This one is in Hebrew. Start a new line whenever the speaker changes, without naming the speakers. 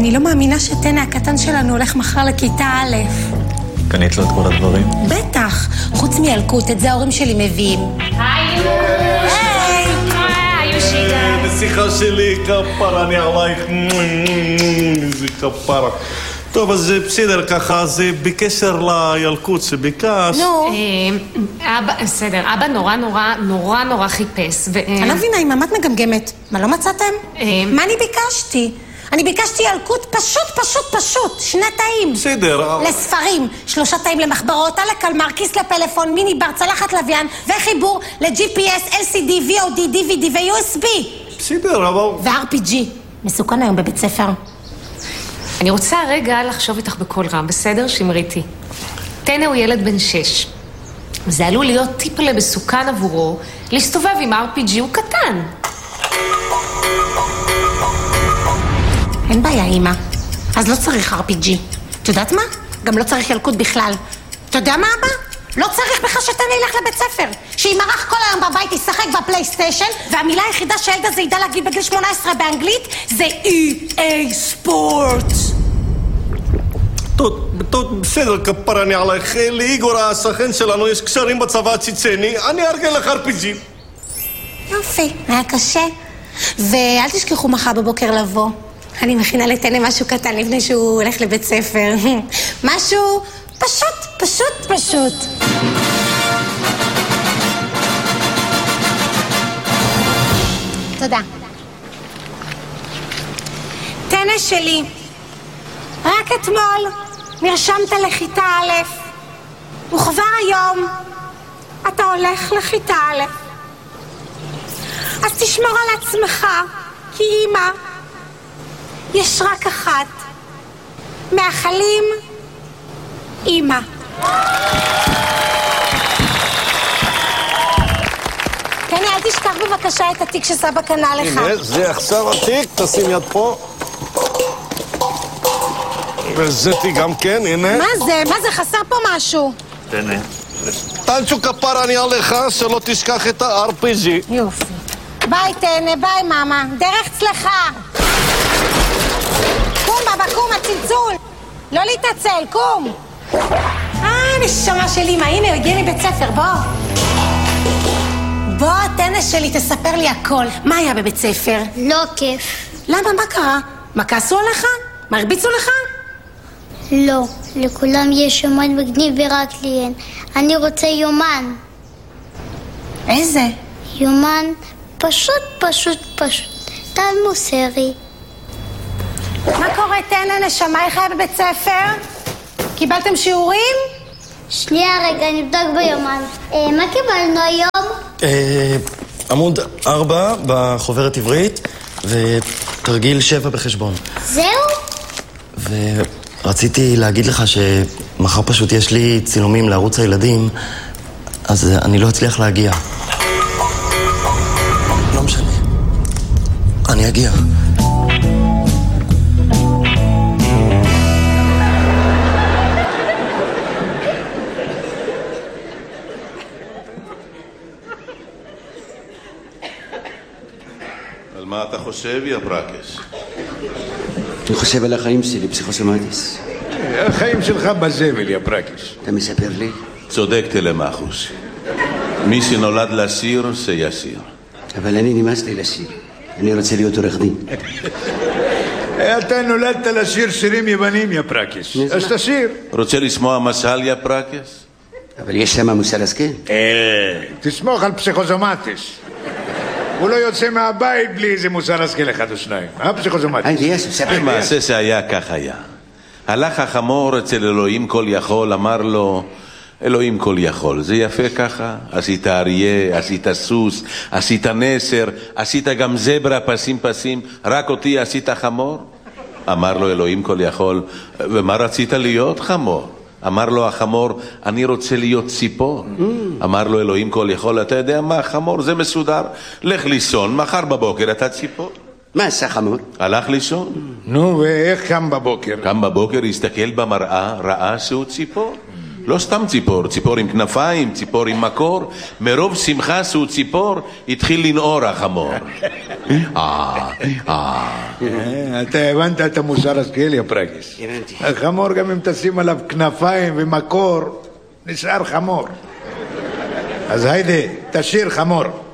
אני לא מאמינה שטנא הקטן שלנו הולך מחר לכיתה א'.
קנית לו את כל הדברים?
בטח, חוץ מילקוט, את זה ההורים שלי מביאים.
היי! היי, שיגה.
נסיכה שלי, כפרה, אני עלייך. איזה כפרה. טוב, אז בסדר ככה, זה בקשר לילקוט שביקש.
נו.
בסדר, אבא נורא חיפש.
אני לא מבינה, אם את מגמגמת. מה, לא מצאתם? מה אני ביקשתי? אני ביקשתי ילקוט פשוט, 2 תאים.
בסדר.
לספרים, 3 תאים למחברות, על הקלמר, כיס לפלאפון, מיני בר, צלחת לוויין, וחיבור ל-GPS, LCD, VOD, DVD ו-USB.
בסדר, אבל...
ו-RPG. מסוכן היום בבית ספר.
אני רוצה רגע לחשוב איתך בכל רם, בסדר? שמריתי. טנא הוא ילד בן 6. זה עלול להיות טיפלה בסוכן עבורו, להסתובב עם RPG, הוא קטן.
אין בעיה, אמא. אז לא צריך RPG. את יודעת מה? גם לא צריך ילקוט בכלל. אתה יודע מה, אבא? לא צריך בכלל שטנא ילך לבית ספר. שימרח כל היום בבית, ישחק בפלייסטיישן, והמילה היחידה שהילד הזה ידע להגיד בגיל 18 באנגלית זה EA Sports.
טוב, בסדר, כפרה, אני עלייך. לאיגור השכן שלנו יש קשרים בצבא הצ'צ'ני, אני ארגן לך RPG.
יופי, היה קשה. ואל תשכחו מחר בבוקר לבוא. אני מכינה לטנא משהו קטן לפני שהוא הולך לבית ספר. משהו פשוט. תודה. טנא שלי, רק אתמול נרשמת לכיתה א', וכבר היום אתה הולך לכיתה א'. אז תשמור על עצמך, כי אמא יש רק אחת. מאחלים, אמא. טנא, אל תשכח בבקשה את התיק שסבא קנה לך.
הנה, זה עכשיו התיק, תשים יד פה. וזה תיק גם כן, הנה.
מה זה? חסר פה משהו.
טנא. טנצ'ו כפרה, אני עליך, שלא תשכח את ה-RPG.
יופי. ביי טנא, ביי מאמה. דרך צלחה. קום בבא, קום, הצלצול. לא להתעצל, קום. נשמה של אמא, הנה, הוא הגיע מבית ספר, בוא, טנא שלי, תספר לי הכל. מה היה בבית ספר?
לא כיף.
למה? מה קרה? מה, כעסו עליך? מה, הרביצו לך?
לא, לכולם יש יומן מגניב ורק לי אין. אני רוצה יומן.
איזה?
יומן פשוט. טל מוסרי.
מה קורה, טנא, נשמה, איך היה בבית ספר? קיבלתם שיעורים?
שנייה רגע, נבדוק ביומן. מה קיבלנו היום?
עמוד 4 בחוברת עברית ותרגיל 7 בחשבון.
זהו?
ורציתי להגיד לך שמחר פשוט יש לי צילומים לערוץ הילדים, אז אני לא אצליח להגיע. לא משנה. אני אגיע.
על מה אתה חושב, יא ברקס?
אני חושב על החיים שלי, פסיכוסומטיס.
החיים שלך בזבל, יא ברקס.
אתה מספר לי?
צודק תלמחוס. מי שנולד לשיר, שישיר.
אבל אני נמאס לי לשיר. אני רוצה להיות עורך דין.
אתה נולדת לשיר שירים יוונים, יא ברקס. אז תשיר. רוצה לשמוע משל, יא ברקס?
אבל יש שם מוסר השכל.
תסמוך על פסיכוסומטיס. הוא לא יוצא מהבית בלי איזה מוסר השכל אחד או שניים. פסיכוסומטיס.
ספר.
מעשה שהיה כך היה. הלך החמור אצל אלוהים כל יכול, אמר לו, אלוהים כל יכול, זה יפה ככה? עשית אריה, עשית סוס, עשית נסר, עשית גם זברה פסים, רק אותי עשית חמור? אמר לו אלוהים כל יכול, ומה רצית להיות חמור? אמר לו החמור, אני רוצה להיות ציפור. אמר לו אלוהים כל יכול, אתה יודע מה, חמור זה מסודר, לך לישון, מחר בבוקר אתה ציפור.
מה עשה חמור?
הלך לישון.
נו, ואיך קם בבוקר?
קם בבוקר, הסתכל במראה, ראה שהוא ציפור. לא סתם ציפור, ציפור עם כנפיים, ציפור עם מקור. מרוב שמחה שהוא ציפור, התחיל לנעור החמור.
אתה הבנת את המוסר השכל, יא פרקיס.
הבנתי.
החמור גם אם תשים עליו כנפיים ומקור, נשאר חמור. אז היידה, תשאיר חמור.